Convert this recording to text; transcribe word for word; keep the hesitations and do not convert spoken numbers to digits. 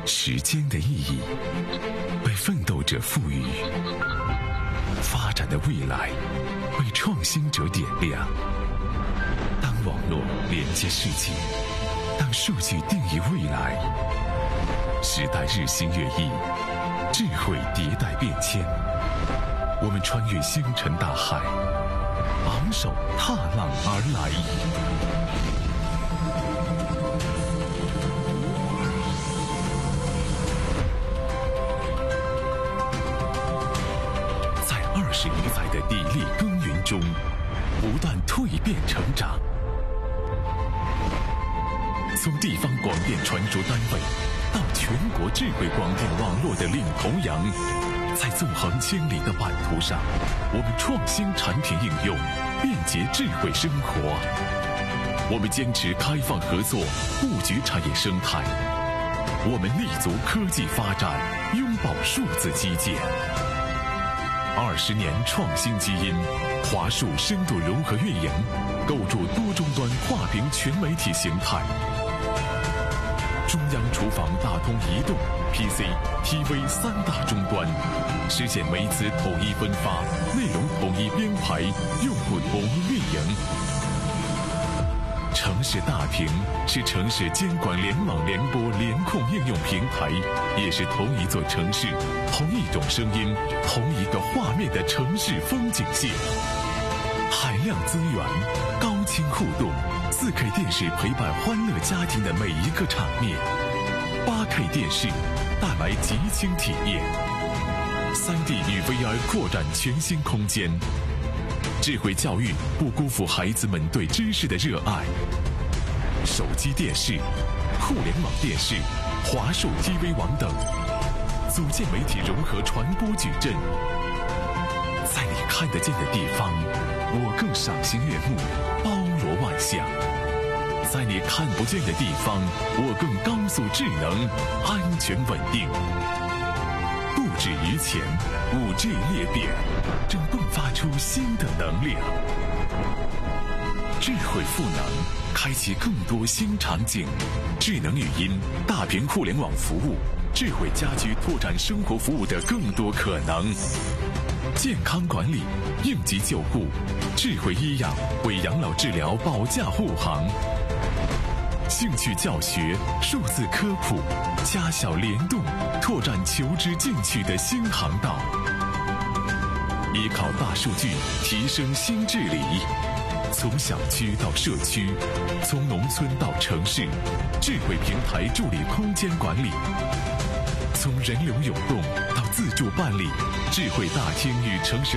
时间的意义被奋斗者赋予，发展的未来为创新者点亮。当网络连接世界，当数据定义未来，时代日新月异，智慧迭代变迁。我们穿越星辰大海，昂首踏浪而来。在二十余载的砥砺耕耘中，不断蜕变成长。从地方广电传输单位到全国智慧广电网络的领头羊，在纵横千里的版图上，我们创新产品应用，便捷智慧生活。我们坚持开放合作，布局产业生态。我们立足科技发展，拥抱数字基建。二十年创新基因，华数深度融合运营，构筑多终端跨屏全媒体形态。中央厨房大通移动、P C、T V 三大终端，实现媒资统一分发、内容统一编排、用户统一运营。城市大屏是城市监管联网联播联控应用平台，也是同一座城市、同一种声音、同一个画面的城市风景线。海量资源，高清互动，四 K 电视陪伴欢乐家庭的每一个场面，八 K 电视带来极轻体验，三 D 与 V R 扩展全新空间。智慧教育不辜负孩子们对知识的热爱。手机电视、互联网电视、华数 T V 网等，组建媒体融合传播矩阵。在你看得见的地方，我更赏心悦目，包罗万象；在你看不见的地方，我更高速智能，安全稳定。不止于前，五 G 裂变正迸发出新的能量。智慧赋能，开启更多新场景。智能语音、大屏互联网服务、智慧家居拓展生活服务的更多可能。健康管理、应急救护、智慧医养为养老治疗保驾护航。兴趣教学、数字科普、家校联动，拓展求知进取的新航道。依靠大数据提升新治理，从小区到社区，从农村到城市，智慧平台助理空间管理。从人流涌动到自助办理，智慧大厅与城市